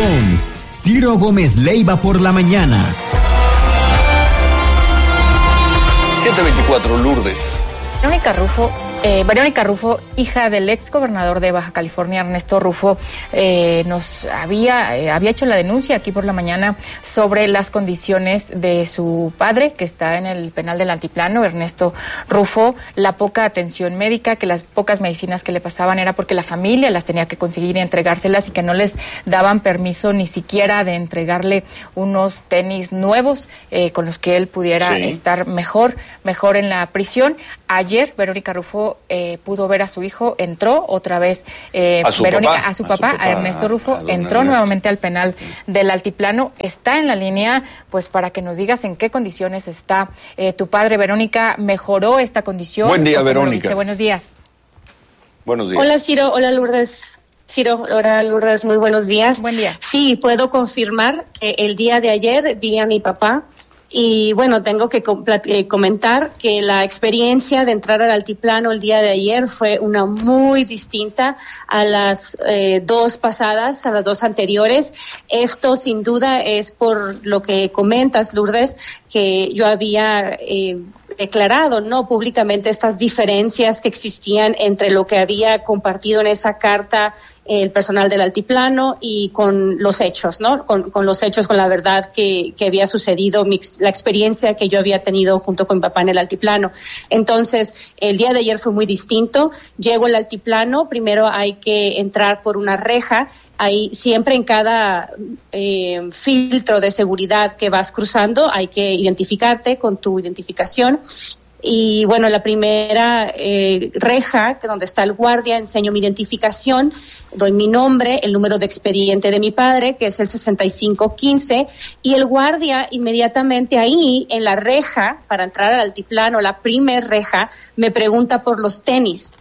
con Ciro Gómez Leiva por la mañana. 7:24, Lourdes. Verónica Rufo, hija del ex gobernador de Baja California, Ernesto Rufo, nos había hecho la denuncia aquí por la mañana sobre las condiciones de su padre, que está en el penal del Altiplano, Ernesto Rufo, la poca atención médica, que las pocas medicinas que le pasaban era porque la familia las tenía que conseguir y entregárselas, y que no les daban permiso ni siquiera de entregarle unos tenis nuevos con los que él pudiera estar mejor en la prisión. Ayer Verónica Rufo pudo ver a su hijo, entró otra vez a su papá, Ernesto Rufo, entró nuevamente al penal del Altiplano. Está en la línea, pues, para que nos digas en qué condiciones está tu padre. Verónica, ¿mejoró esta condición? Buen día, Verónica. Buenos días. Buenos días. Hola, Ciro. Hola, Lourdes. Ciro, hola, Lourdes. Muy buenos días. Buen día. Sí, puedo confirmar que el día de ayer vi a mi papá. Y bueno, tengo que comentar que la experiencia de entrar al Altiplano el día de ayer fue una muy distinta a las dos pasadas, a las dos anteriores. Esto sin duda es por lo que comentas, Lourdes, que yo había declarado, ¿no?, públicamente estas diferencias que existían entre lo que había compartido en esa carta el personal del Altiplano y con los hechos, ¿no? Con los hechos, con la verdad que había sucedido, la experiencia que yo había tenido junto con mi papá en el Altiplano. Entonces, el día de ayer fue muy distinto. Llego al Altiplano, primero hay que entrar por una reja. Ahí siempre en cada filtro de seguridad que vas cruzando hay que identificarte con tu identificación. Y bueno, la primera reja, que donde está el guardia, enseño mi identificación, doy mi nombre, el número de expediente de mi padre, que es el 6515, y el guardia inmediatamente ahí en la reja, para entrar al Altiplano, la primer reja, me pregunta por los tenis.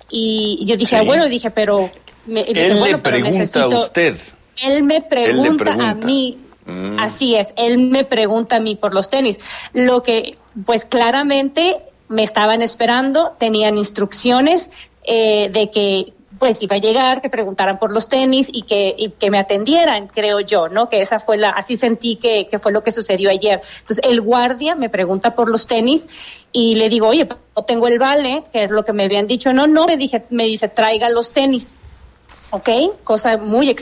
Y yo dije, pero... Él le pregunta a usted. Él me pregunta a mí. Así es, él me pregunta a mí por los tenis. Lo que, pues claramente me estaban esperando, tenían instrucciones de que pues iba a llegar, que preguntaran por los tenis y que me atendieran, creo yo, ¿no? Que esa fue así sentí que fue lo que sucedió ayer. Entonces el guardia me pregunta por los tenis y le digo, oye, no tengo el vale, que es lo que me habían dicho. No, me dice, traiga los tenis. ¿Ok? Cosa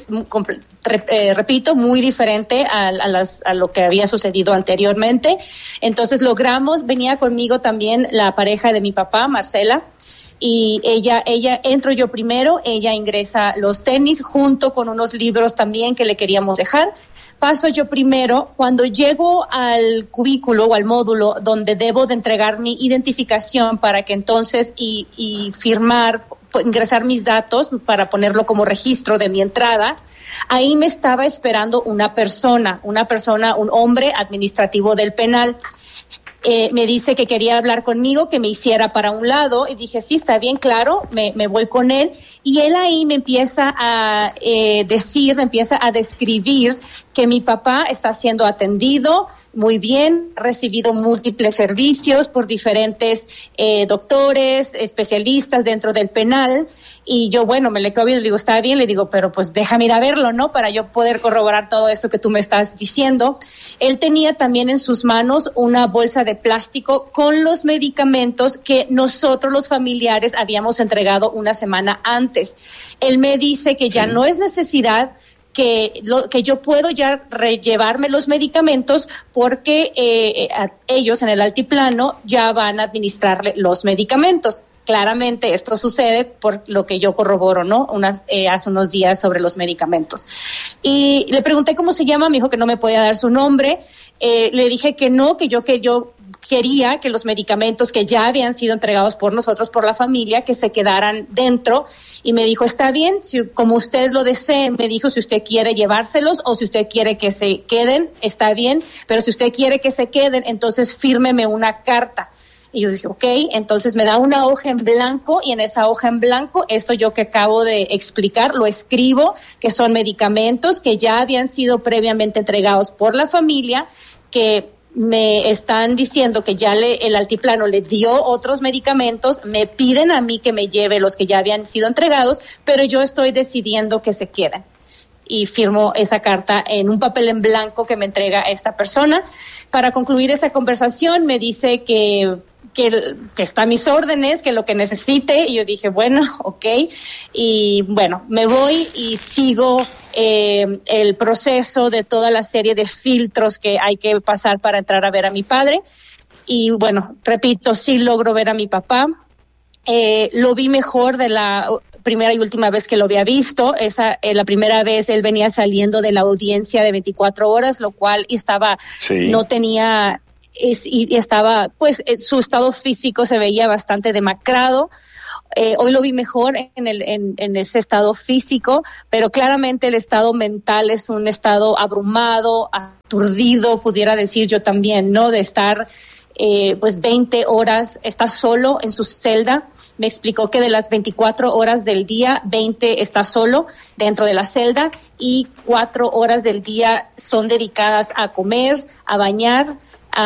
repito, muy diferente a lo que había sucedido anteriormente. Entonces venía conmigo también la pareja de mi papá, Marcela, y ella entro yo primero, ella ingresa los tenis junto con unos libros también que le queríamos dejar. Paso yo primero. Cuando llego al cubículo o al módulo donde debo de entregar mi identificación para que entonces y firmar, ingresar mis datos para ponerlo como registro de mi entrada, ahí me estaba esperando una persona, un hombre administrativo del penal. Me dice que quería hablar conmigo, que me hiciera para un lado, y dije, sí, está bien, claro, me voy con él. Y él ahí me empieza a describir que mi papá está siendo atendido muy bien, ha recibido múltiples servicios por diferentes doctores, especialistas dentro del penal. Y yo, bueno, me le quedo viendo, le digo, está bien, le digo, pero pues déjame ir a verlo, ¿no? Para yo poder corroborar todo esto que tú me estás diciendo. Él tenía también en sus manos una bolsa de plástico con los medicamentos que nosotros los familiares habíamos entregado una semana antes. Él me dice que ya no es necesidad que yo puedo ya llevarme los medicamentos porque ellos en el Altiplano ya van a administrarle los medicamentos. Claramente esto sucede por lo que yo corroboro, ¿no? Hace unos días sobre los medicamentos. Y le pregunté cómo se llama, me dijo que no me podía dar su nombre. Le dije que no, que yo quería que los medicamentos que ya habían sido entregados por nosotros, por la familia, que se quedaran dentro. Y me dijo, está bien, como usted lo desee, me dijo, si usted quiere llevárselos o si usted quiere que se queden, está bien, pero si usted quiere que se queden, entonces fírmeme una carta. Y yo dije, ok, entonces me da una hoja en blanco y en esa hoja en blanco, esto yo que acabo de explicar, lo escribo, que son medicamentos que ya habían sido previamente entregados por la familia, que me están diciendo que ya el Altiplano le dio otros medicamentos, me piden a mí que me lleve los que ya habían sido entregados, pero yo estoy decidiendo que se queden. y firmo esa carta en un papel en blanco que me entrega esta persona. Para concluir esta conversación me dice que está a mis órdenes, que lo que necesite, y yo dije, bueno, ok, y bueno, me voy y sigo el proceso de toda la serie de filtros que hay que pasar para entrar a ver a mi padre, y bueno, repito, sí logro ver a mi papá. Lo vi mejor de la primera y última vez que lo había visto. La primera vez él venía saliendo de la audiencia de 24 horas, lo cual no tenía... y estaba, pues, su estado físico se veía bastante demacrado. Hoy lo vi mejor en ese estado físico, pero claramente el estado mental es un estado abrumado, aturdido, pudiera decir yo también, ¿no? De estar, pues, 20 horas, está solo en su celda. Me explicó que de las 24 horas del día, 20 está solo dentro de la celda y 4 horas del día son dedicadas a comer, a bañar.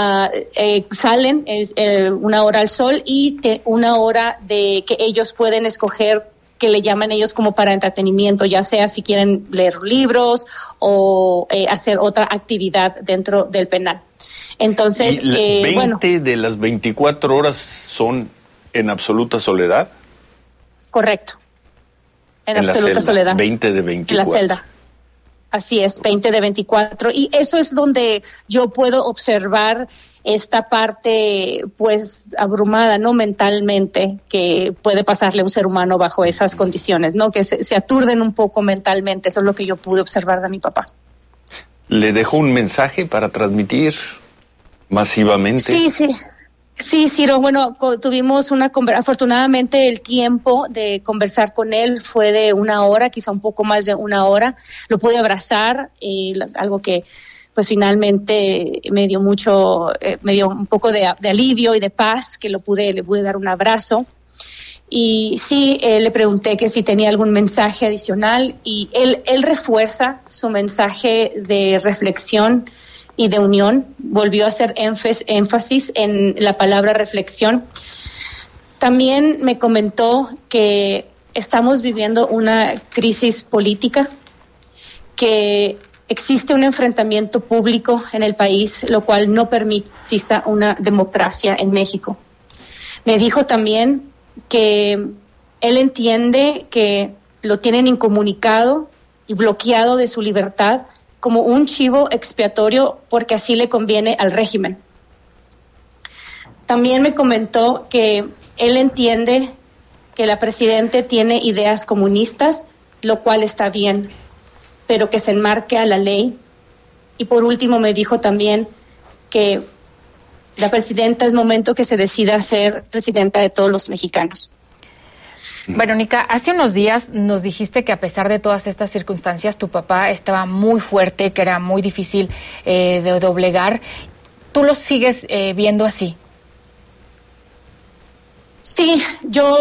Salen 1 hora al sol y 1 hora de que ellos pueden escoger, que le llaman ellos como para entretenimiento, ya sea si quieren leer libros o hacer otra actividad dentro del penal. Entonces, 20 de las 24 horas son en absoluta soledad. Correcto. En absoluta soledad. 20 de 24. En la celda. Así es, 20 de 24. Y eso es donde yo puedo observar esta parte, pues, abrumada, ¿no? Mentalmente, que puede pasarle a un ser humano bajo esas condiciones, ¿no? Que se aturden un poco mentalmente. Eso es lo que yo pude observar de mi papá. ¿Le dejó un mensaje para transmitir masivamente? Sí, Ciro, bueno, tuvimos afortunadamente el tiempo de conversar con él fue de 1 hora, quizá un poco más de 1 hora. Lo pude abrazar, algo que pues finalmente me dio un poco de alivio y de paz, que le pude dar un abrazo. Y sí, le pregunté que si tenía algún mensaje adicional y él refuerza su mensaje de reflexión y de unión, volvió a hacer énfasis en la palabra reflexión. También me comentó que estamos viviendo una crisis política, que existe un enfrentamiento público en el país, lo cual no permite que exista una democracia en México. Me dijo también que él entiende que lo tienen incomunicado y bloqueado de su libertad como un chivo expiatorio porque así le conviene al régimen. También me comentó que él entiende que la presidenta tiene ideas comunistas, lo cual está bien, pero que se enmarque a la ley. Y por último me dijo también que la presidenta es momento que se decida ser presidenta de todos los mexicanos. Verónica, hace unos días nos dijiste que a pesar de todas estas circunstancias, tu papá estaba muy fuerte, que era muy difícil de doblegar. ¿Tú lo sigues viendo así? Sí, yo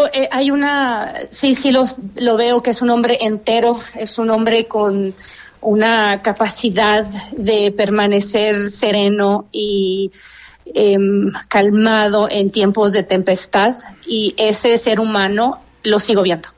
lo veo que es un hombre entero, es un hombre con una capacidad de permanecer sereno y calmado en tiempos de tempestad, y ese ser humano lo sigo viendo.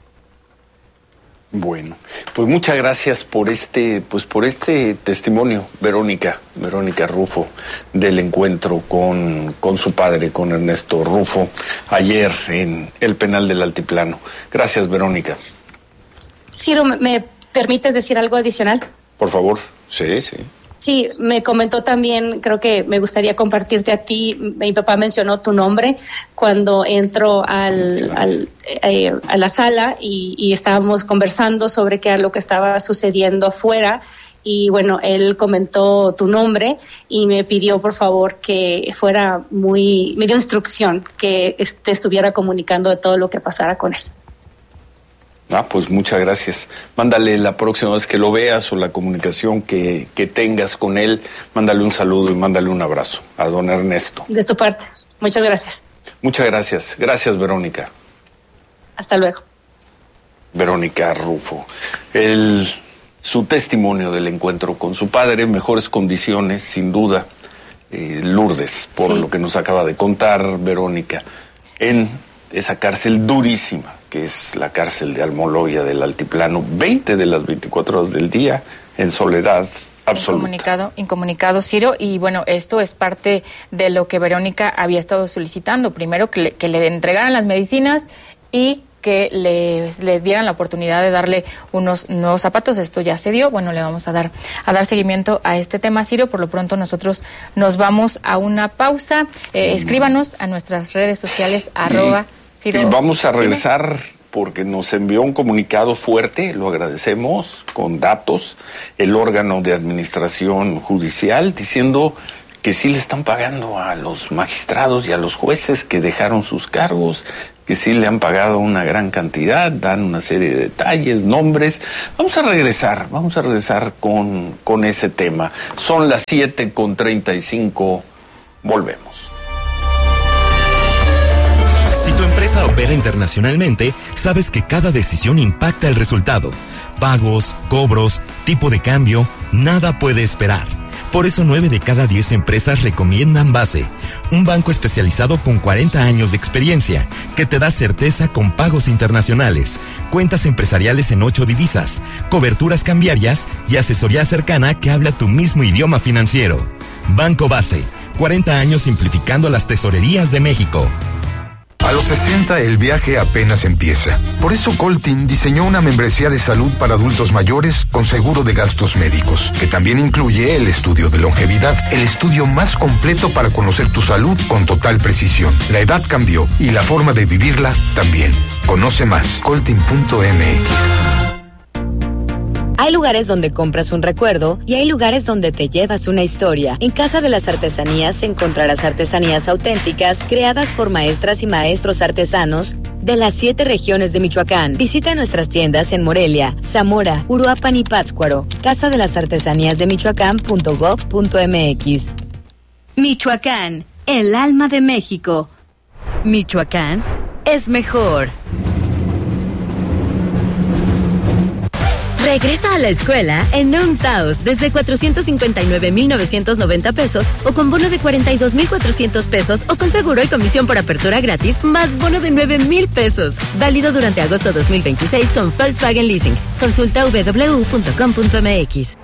Bueno, pues muchas gracias por este testimonio, Verónica Rufo, del encuentro con su padre, con Ernesto Rufo, ayer en el penal del Altiplano. Gracias, Verónica. Ciro, ¿me permites decir algo adicional? Por favor, sí. Sí, me comentó también, creo que me gustaría compartirte a ti, mi papá mencionó tu nombre cuando entró a la sala y estábamos conversando sobre qué era lo que estaba sucediendo afuera, y bueno, él comentó tu nombre y me pidió por favor que me dio instrucción que te estuviera comunicando de todo lo que pasara con él. Pues muchas gracias. Mándale la próxima vez que lo veas o la comunicación que tengas con él, mándale un saludo y mándale un abrazo a don Ernesto. De tu parte. Muchas gracias. Muchas gracias. Gracias, Verónica. Hasta luego. Verónica Rufo. Su testimonio del encuentro con su padre, mejores condiciones, sin duda. Lourdes, por lo que nos acaba de contar Verónica, en esa cárcel durísima que es la cárcel de Almoloya del Altiplano, 20 de las 24 horas del día en soledad absoluta. Incomunicado, Ciro, y bueno, esto es parte de lo que Verónica había estado solicitando. Primero, que le entregaran las medicinas y que les dieran la oportunidad de darle unos nuevos zapatos. Esto ya se dio. Bueno, le vamos a dar seguimiento a este tema, Ciro. Por lo pronto nosotros nos vamos a una pausa. Escríbanos a nuestras redes sociales, @Ciro. Y vamos a regresar porque nos envió un comunicado fuerte, lo agradecemos, con datos, el órgano de administración judicial, diciendo que sí le están pagando a los magistrados y a los jueces que dejaron sus cargos, que sí le han pagado una gran cantidad, dan una serie de detalles, nombres. Vamos a regresar con ese tema. Son las 7:35, volvemos. Si tu empresa opera internacionalmente, sabes que cada decisión impacta el resultado. Pagos, cobros, tipo de cambio, nada puede esperar. Por eso 9 de cada 10 empresas recomiendan Base, un banco especializado con 40 años de experiencia, que te da certeza con pagos internacionales, cuentas empresariales en 8 divisas, coberturas cambiarias y asesoría cercana que habla tu mismo idioma financiero. Banco Base, 40 años simplificando las tesorerías de México. A los 60 el viaje apenas empieza. Por eso Coltin diseñó una membresía de salud para adultos mayores con seguro de gastos médicos, que también incluye el estudio de longevidad, el estudio más completo para conocer tu salud con total precisión. La edad cambió y la forma de vivirla también. Conoce más, coltin.mx. Hay lugares donde compras un recuerdo y hay lugares donde te llevas una historia. En Casa de las Artesanías encontrarás artesanías auténticas creadas por maestras y maestros artesanos de las 7 regiones de Michoacán. Visita nuestras tiendas en Morelia, Zamora, Uruapan y Pátzcuaro. Casa de las Artesanías de Michoacán.gov.mx. Michoacán, el alma de México. Michoacán es mejor. Regresa a la escuela en un Taos desde 459,990 pesos o con bono de 42,400 pesos o con seguro y comisión por apertura gratis más bono de 9,000 pesos. Válido durante agosto 2026 con Volkswagen Leasing. Consulta www.com.mx.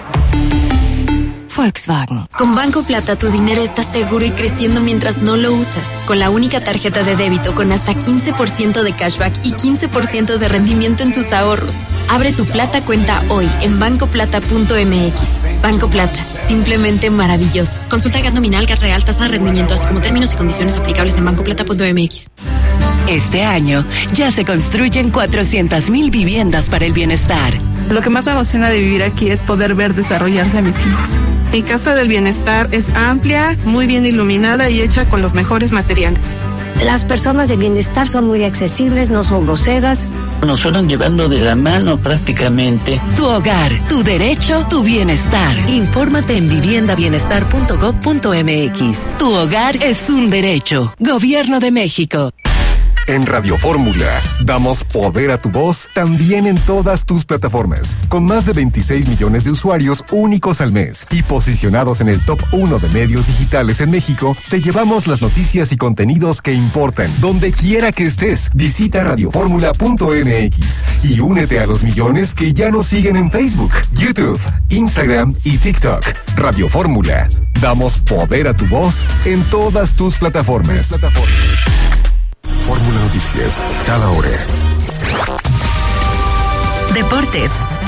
Volkswagen. Con Banco Plata tu dinero está seguro y creciendo mientras no lo usas. Con la única tarjeta de débito con hasta 15% de cashback y 15% de rendimiento en tus ahorros. Abre tu Plata cuenta hoy en bancoplata.mx. Banco Plata, simplemente maravilloso. Consulta GAT nominal, GAT real, tasa de rendimiento, así como términos y condiciones aplicables en bancoplata.mx. Este año ya se construyen 400,000 viviendas para el bienestar. Lo que más me emociona de vivir aquí es poder ver desarrollarse a mis hijos. Mi Casa del Bienestar es amplia, muy bien iluminada y hecha con los mejores materiales. Las personas de bienestar son muy accesibles, no son groseras. Nos fueron llevando de la mano prácticamente. Tu hogar, tu derecho, tu bienestar. Infórmate en viviendabienestar.gov.mx. Tu hogar es un derecho. Gobierno de México. En Radio Fórmula, damos poder a tu voz también en todas tus plataformas, con más de 26 millones de usuarios únicos al mes y posicionados en el top 1 de medios digitales en México. Te llevamos las noticias y contenidos que importan, donde quiera que estés. Visita radioformula.mx y únete a los millones que ya nos siguen en Facebook, YouTube, Instagram y TikTok. Radio Fórmula, damos poder a tu voz en todas tus plataformas. Fórmula Noticias, cada hora. Deportes.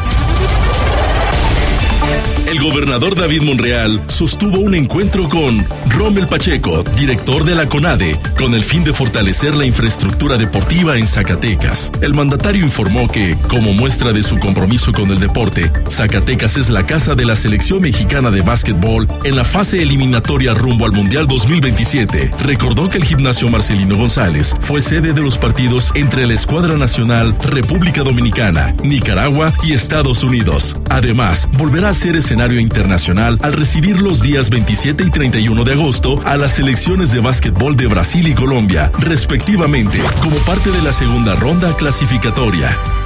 El gobernador David Monreal sostuvo un encuentro con Rommel Pacheco, director de la CONADE, con el fin de fortalecer la infraestructura deportiva en Zacatecas. El mandatario informó que, como muestra de su compromiso con el deporte, Zacatecas es la casa de la selección mexicana de básquetbol en la fase eliminatoria rumbo al Mundial 2027. Recordó que el gimnasio Marcelino González fue sede de los partidos entre la Escuadra Nacional, República Dominicana, Nicaragua y Estados Unidos. Además, volverá a ser escenario internacional al recibir los días 27 y 31 de agosto a las selecciones de básquetbol de Brasil y Colombia, respectivamente, como parte de la segunda ronda clasificatoria.